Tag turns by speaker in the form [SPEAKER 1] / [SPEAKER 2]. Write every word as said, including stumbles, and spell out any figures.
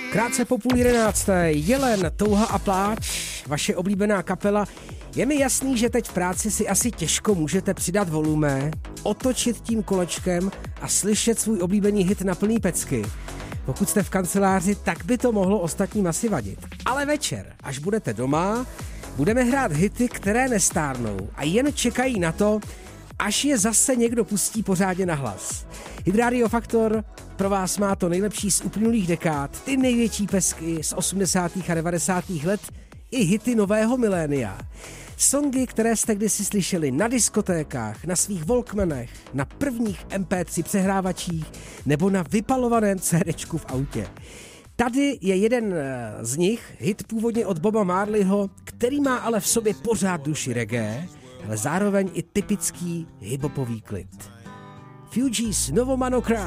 [SPEAKER 1] Krátce po půl jedenácté, Jelen, Touha a pláč, vaše oblíbená kapela. Je mi jasný, že teď v práci si asi těžko můžete přidat volumé, otočit tím kolečkem a slyšet svůj oblíbený hit na plný pecky. Pokud jste v kanceláři, tak by to mohlo ostatním asi vadit. Ale večer, až budete doma, budeme hrát hity, které nestárnou a jen čekají na to, až je zase někdo pustí pořádně na hlas. Hit Radio Faktor pro vás má to nejlepší z uplynulých dekád, ty největší pesky z osmdesátých a devadesátých let i hity nového milénia. Songy, které jste kdysi slyšeli na diskotékách, na svých Walkmanech, na prvních em pé tři přehrávačích nebo na vypalovaném CDčku v autě. Tady je jeden z nich, hit původně od Boba Marleyho, který má ale v sobě pořád duši reggae, ale zároveň i typický hip-hopový klid. Fugees, Novo Manocra.